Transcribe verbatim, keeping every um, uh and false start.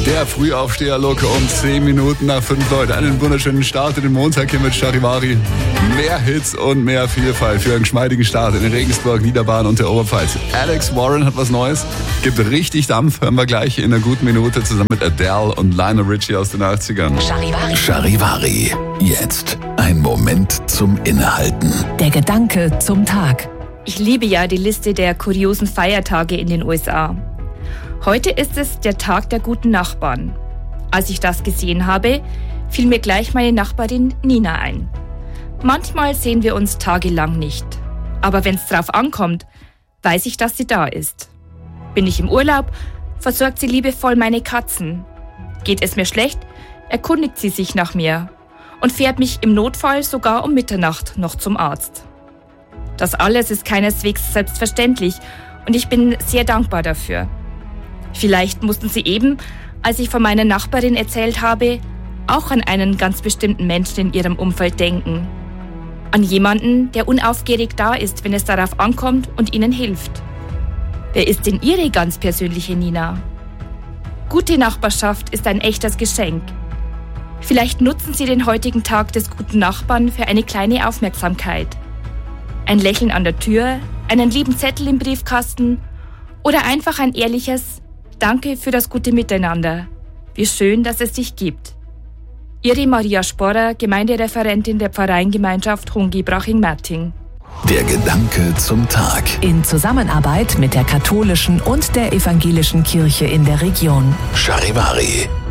Der Frühaufsteher-Look um zehn Minuten nach fünf, Leute. Einen wunderschönen Start in den Montag hier mit Charivari. Mehr Hits und mehr Vielfalt für einen geschmeidigen Start in Regensburg, Niederbayern und der Oberpfalz. Alex Warren hat was Neues, gibt richtig Dampf. Hören wir gleich in einer guten Minute zusammen mit Adele und Lionel Richie aus den achtzigern. Charivari. Charivari. Jetzt ein Moment zum Innehalten. Der Gedanke zum Tag. Ich liebe ja die Liste der kuriosen Feiertage in den U S A. Heute ist es der Tag der guten Nachbarn. Als ich das gesehen habe, fiel mir gleich meine Nachbarin Nina ein. Manchmal sehen wir uns tagelang nicht. Aber wenn es drauf ankommt, weiß ich, dass sie da ist. Bin ich im Urlaub, versorgt sie liebevoll meine Katzen. Geht es mir schlecht, erkundigt sie sich nach mir und fährt mich im Notfall sogar um Mitternacht noch zum Arzt. Das alles ist keineswegs selbstverständlich und ich bin sehr dankbar dafür. Vielleicht mussten Sie eben, als ich von meiner Nachbarin erzählt habe, auch an einen ganz bestimmten Menschen in Ihrem Umfeld denken. An jemanden, der unaufgeregt da ist, wenn es darauf ankommt und Ihnen hilft. Wer ist denn Ihre ganz persönliche Nina? Gute Nachbarschaft ist ein echtes Geschenk. Vielleicht nutzen Sie den heutigen Tag des guten Nachbarn für eine kleine Aufmerksamkeit. Ein Lächeln an der Tür, einen lieben Zettel im Briefkasten oder einfach ein ehrliches Danke für das gute Miteinander. Wie schön, dass es dich gibt. Ihre Maria Sporrer, Gemeindereferentin der Pfarreiengemeinschaft Hongi-Braching-Merting. Der Gedanke zum Tag. In Zusammenarbeit mit der katholischen und der evangelischen Kirche in der Region. Charivari.